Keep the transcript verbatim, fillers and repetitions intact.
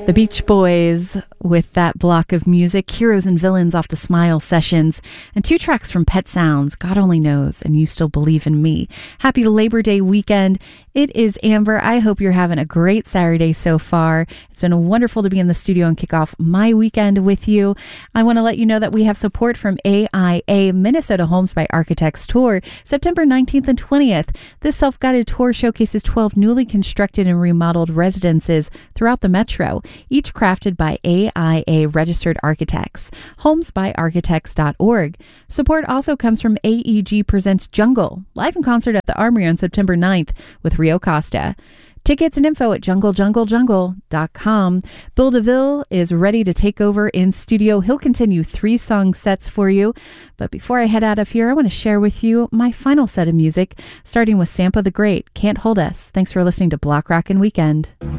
The Beach Boys with that block of music, Heroes and Villains off the Smile Sessions, and two tracks from Pet Sounds, God Only Knows and You Still Believe in Me. Happy Labor Day weekend. It is Amber. I hope you're having a great Saturday so far. It's been wonderful to be in the studio and kick off my weekend with you. I want to let you know that we have support from A I A Minnesota Homes by Architects Tour, September nineteenth and twentieth. This self-guided tour showcases twelve newly constructed and remodeled residences throughout the metro, each crafted by A I A registered architects. homes by architects dot org. Support also comes from A E G Presents Jungle, live in concert at the Armory on September ninth with Rio Costa. Tickets and info at jungle jungle jungle dot com. Bill DeVille is ready to take over in studio. He'll continue three song sets for you. But before I head out of here, I want to share with you my final set of music, starting with Sampa the Great, Can't Hold Us. Thanks for listening to Block Rockin' Weekend.